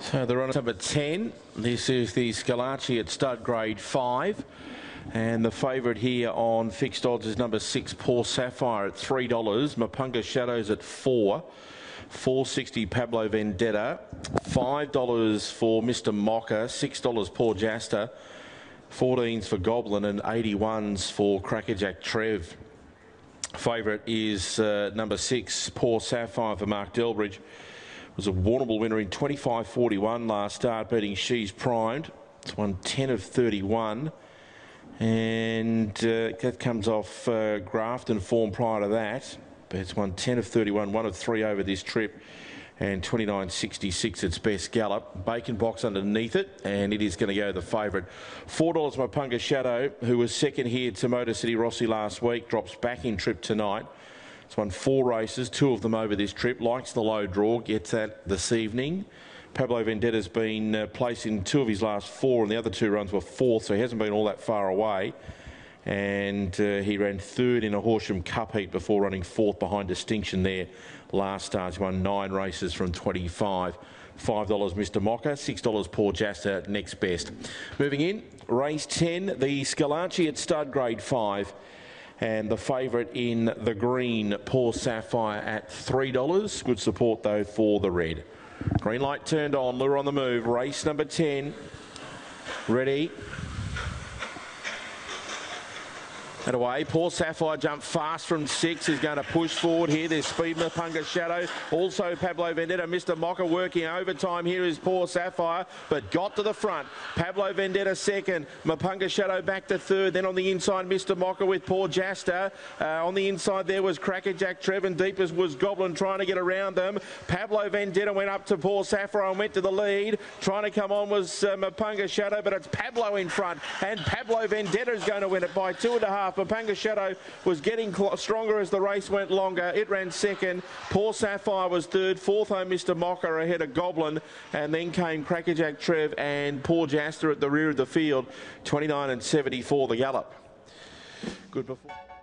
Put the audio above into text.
So the runner number 10, this is the Scalacci at stud grade 5. And the favourite here on fixed odds is number 6, Poor Sapphire at $3. Mapunga Shadows at 4. $4.60 Pablo Vendetta. $5 for Mr. Mocha. $6 Poor Jasta. 14s for Goblin and 81s for Crackerjack Trev. Favourite is number 6, Poor Sapphire for Mark Delbridge. Was a Warrnambool winner in 25.41 last start, beating She's Primed. It's won 10 of 31. And that comes off Grafton form prior to that. But it's won 10 of 31, 1 of 3 over this trip. And 29.66 its best gallop. Bacon box underneath it, and it is going to go the favourite. $4 Mapunga Shadow, who was second here to Motor City Rossi last week, drops back in trip tonight. It's won 4 races, 2 of them over this trip. Likes the low draw, gets that this evening. Pablo Vendetta's been placed in 2 of his last 4, and the other 2 runs were 4th, so he hasn't been all that far away. And he ran 3rd in a Horsham Cup heat before running 4th behind Distinction there last start. He won 9 races from 25. $5 Mr. Mocha, $6 Poor Jasta, next best. Moving in, race 10, the Scalacci at stud grade 5. And the favourite in the green, Poor Sapphire at $3. Good support though for the red. Green light turned on, lure on the move. Race number 10. Ready. And away, Poor Sapphire jumped fast from 6. He's going to push forward here. There's speed, Mapunga Shadow. Also Pablo Vendetta. Mr. Mocha working overtime. Here is Poor Sapphire, but got to the front. Pablo Vendetta second. Mapunga Shadow back to 3rd. Then on the inside, Mr. Mocha with Poor Jasta. On the inside there was Crackerjack Trev, and deepest was Goblin trying to get around them. Pablo Vendetta went up to Poor Sapphire and went to the lead. Trying to come on was Mapunga Shadow, but it's Pablo in front. And Pablo Vendetta is going to win it by 2.5. Mapunga Shadow was getting stronger as the race went longer. It ran second. Poor Sapphire was 3rd. 4th home Mr. Mocha ahead of Goblin. And then came Crackerjack Trev and Poor Jasta at the rear of the field. 29.74 the gallop. Good performance.